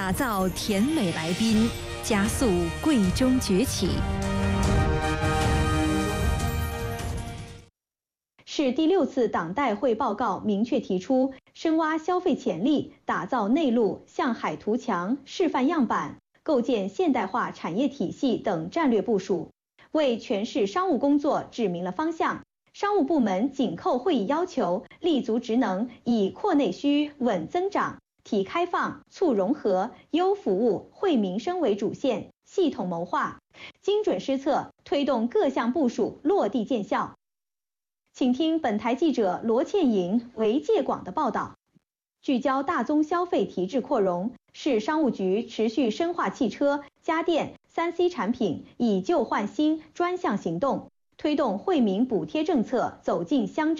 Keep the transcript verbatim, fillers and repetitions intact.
打造甜美来宾，加速贵中崛起。 市第六次党代会报告明确提出，深挖消费潜力，打造内陆向海图强示范样板，构建现代化产业体系等战略部署，为全市商务工作指明了方向。商务部门紧扣会议要求，立足职能，以扩内需、稳增长、提开放、促融合、优服务、惠民生为主线，系统谋划，精准施策，推动各项部署落地见效。请听本台记者罗倩莹、韦介广的报道。聚焦大宗消费提质扩容，市商务局持续深化汽车、家电、三 C 产品以旧换新专项行动，推动惠民补贴政策走进乡镇。